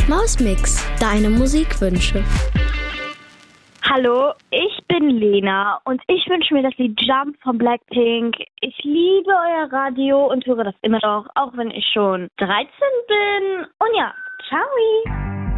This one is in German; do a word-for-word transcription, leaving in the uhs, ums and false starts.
Mausmix, deine Musikwünsche. Hallo, ich bin Lena und ich wünsche mir das Lied Jump von Blackpink. Ich liebe euer Radio und höre das immer noch, auch wenn ich schon dreizehn bin. Und ja, ciao!